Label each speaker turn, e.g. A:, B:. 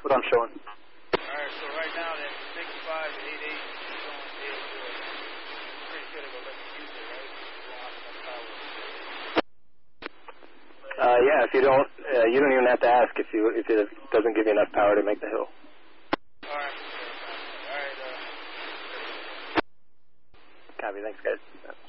A: what I'm showing.
B: Alright, so right now that 6588 is showing is pretty good to go let you use it, right? You don't have enough power.
A: Yeah, if you don't even have to ask if it doesn't give you enough power to make the hill.
B: Alright. Alright,
A: Copy, thanks guys.